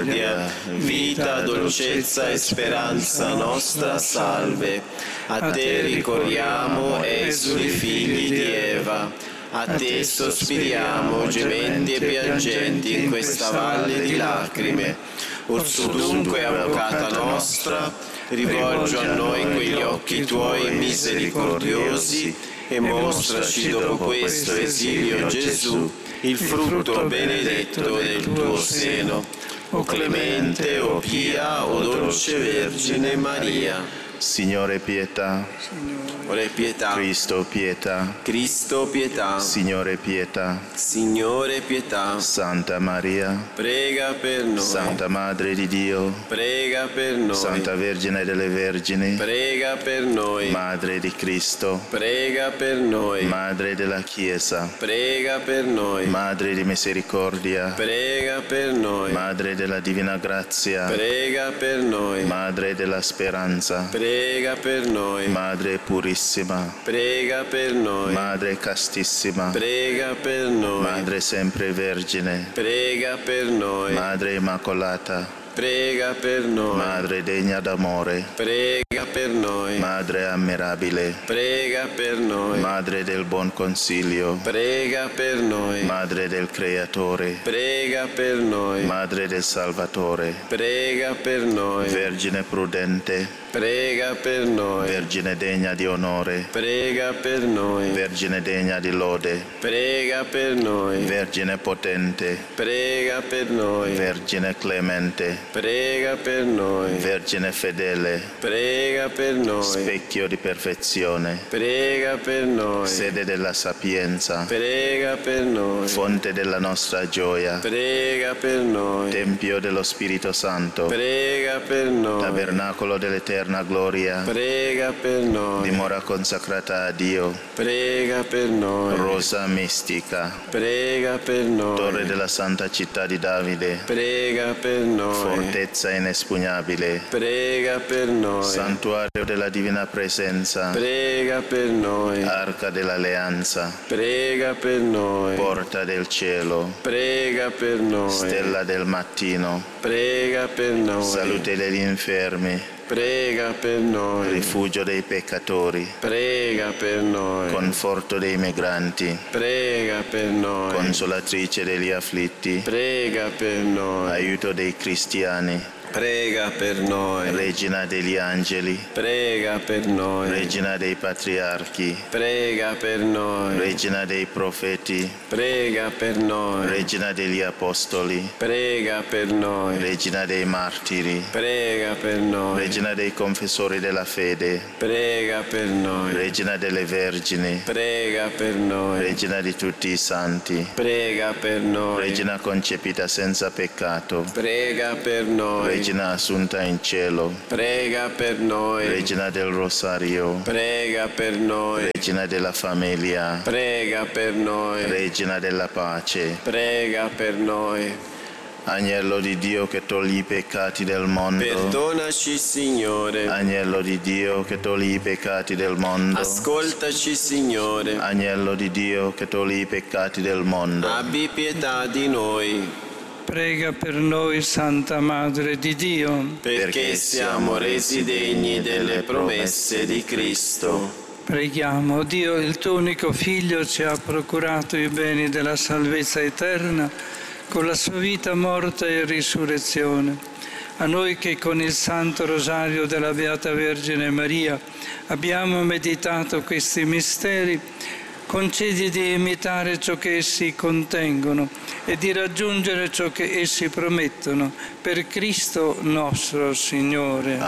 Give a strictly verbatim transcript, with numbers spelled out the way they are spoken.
misericordia, vita, dolcezza e speranza nostra, salve. A te ricorriamo, esuli figli di Eva, a te sospiriamo, gementi e piangenti in questa valle di lacrime. Orsudunque, avvocata nostra, rivolgi a noi quegli occhi tuoi misericordiosi e mostraci dopo questo esilio, Gesù, il frutto benedetto del tuo seno. O clemente, o pia, o dolce Vergine Maria. Signore pietà. Ore pietà. Cristo pietà. Cristo pietà. Signore pietà. Signore pietà. Santa Maria. Prega per noi. Santa Madre di Dio. Prega per noi. Santa Vergine delle Vergini. Prega per noi. Madre di Cristo. Prega per noi. Madre della Chiesa. Prega per noi. Madre di misericordia. Prega per noi. Madre della divina grazia. Prega per noi. Madre della speranza. Prega per noi. Madre purissima. Prega per noi. Madre castissima. Prega per noi. Madre sempre vergine. Prega per noi. Madre immacolata. Prega per noi. Madre degna d'amore. Prega per noi. Madre ammirabile. Prega per noi. Madre del buon consiglio. Prega per noi. Madre del Creatore. Prega per noi. Madre del Salvatore. Prega per noi. Vergine prudente. Prega per noi. Vergine degna di onore. Prega per noi. Vergine degna di lode. Prega per noi. Vergine potente. Prega per noi. Vergine clemente. Prega per noi. Vergine fedele. Prega per noi. Specchio di perfezione. Prega per noi. Sede della sapienza. Prega per noi. Fonte della nostra gioia. Prega per noi. Tempio dello Spirito Santo. Prega per noi. Tabernacolo dell'eterna gloria. Prega per noi. Dimora consacrata a Dio. Prega per noi. Rosa mistica. Prega per noi. Torre della santa città di Davide. Prega per noi. Fortezza inespugnabile. Prega per noi. Santuario della divina presenza. Prega per noi. Arca dell'alleanza. Prega per noi. Porta del cielo. Prega per noi. Stella del mattino. Prega per noi. Salute degli infermi. Prega per noi. Rifugio dei peccatori. Prega per noi. Conforto dei migranti. Prega per noi. Consolatrice degli afflitti. Prega per noi. Aiuto dei cristiani. Prega per noi. Regina degli angeli. Prega per noi. Regina dei patriarchi. Prega per noi. Regina dei profeti. Prega per noi. Regina degli apostoli. Prega per noi. Regina dei martiri. Prega per noi. Regina dei confessori della fede. Prega per noi. Regina delle vergini. Prega per noi. Regina di tutti i santi. Prega per noi. Regina concepita senza peccato. Prega per noi. Regina assunta in cielo. Prega per noi. Regina del rosario. Prega per noi. Regina della famiglia. Prega per noi. Regina della pace. Prega per noi. Agnello di Dio che togli i peccati del mondo. Perdonaci, Signore. Agnello di Dio che togli i peccati del mondo. Ascoltaci, Signore. Agnello di Dio che togli i peccati del mondo. Abbi pietà di noi. Prega per noi, Santa Madre di Dio, perché siamo resi degni delle promesse di Cristo. Preghiamo. Dio, il tuo unico Figlio, ci ha procurato i beni della salvezza eterna con la sua vita, morte e risurrezione. A noi che con il Santo Rosario della Beata Vergine Maria abbiamo meditato questi misteri, concedi di imitare ciò che essi contengono e di raggiungere ciò che essi promettono, per Cristo nostro Signore.